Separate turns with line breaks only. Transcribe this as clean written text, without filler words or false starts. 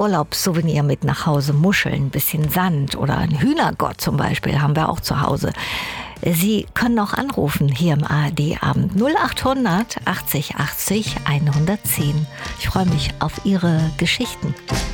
Urlaubssouvenir mit nach Hause, Muscheln, ein bisschen Sand oder ein Hühnergott zum Beispiel haben wir auch zu Hause. Sie können auch anrufen hier im ARD-Abend 0800 80 80 110. Ich freue mich auf Ihre Geschichten.